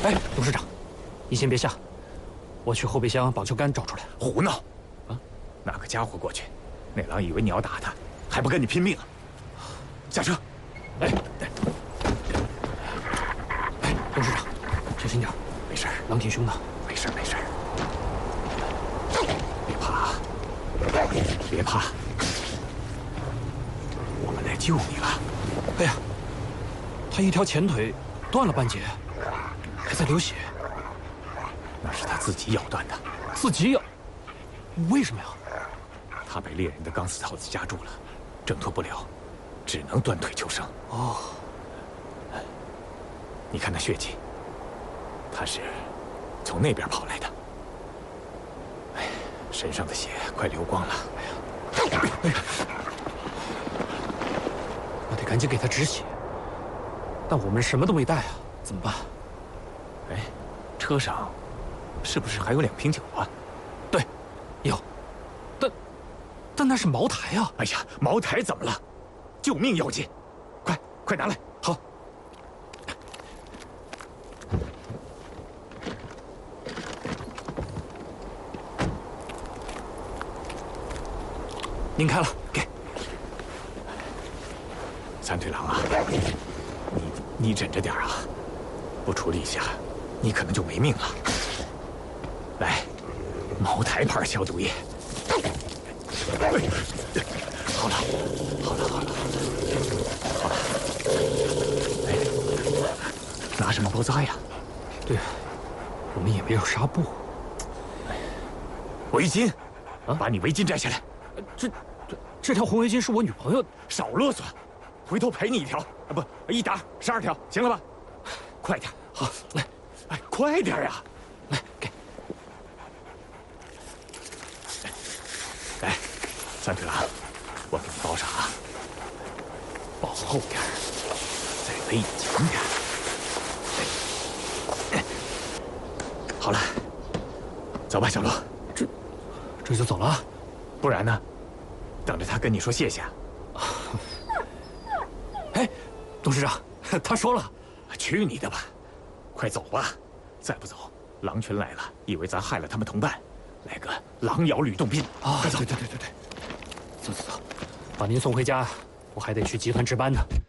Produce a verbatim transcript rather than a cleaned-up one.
哎，董事长，你先别下，我去后备箱把球杆找出来。 胡闹！啊，那个家伙过去，那狼以为你要打他，还不跟你拼命啊！下车！哎哎哎，董事长，小心点。 没事， 狼挺凶的。 没事没事，别怕啊，别怕，我们来救你了。 哎呀，他一条前腿断了半截，还在流血。 那是他自己咬断的。 自己咬？为什么呀？ 他被猎人的钢丝套子夹住了，挣脱不了，只能断腿求生。 哦， 你看那血迹，他是从那边跑来的。哎，身上的血快流光了。哎呀，哎呀， 我得赶紧给他止血。但我们什么都没带啊，怎么办？ 哎，车上是不是还有两瓶酒啊？ 对，有。但但那是茅台啊！ 哎呀，茅台怎么了？救命要紧，快快拿来！ 好。您开了，给。 三腿狼啊，你你忍着点啊，不处理一下，你可能就没命了。来，茅台牌消毒液。好了，好了，好了，好了。哎，拿什么包扎呀？ 对，我们也没有纱布。 围巾， 啊， 把你围巾摘下来。 这这这条红围巾是我女朋友。 少啰嗦，回头赔你一条啊！不，一打十二条，行了吧？快点， 好，来， 哎，快点呀！ 来，给。 来，三腿狼，我给你包上啊，包厚点，再勒紧点。哎，好了，走吧，小罗。 这这就走了？ 不然呢？等着他跟你说谢谢。 哎，董事长，他说了。 去你的吧，快走吧！再不走，狼群来了，以为咱害了他们同伴，来个狼咬吕洞宾。 啊， 快走！ 对对对对对，走走走，把您送回家，我还得去集团值班呢。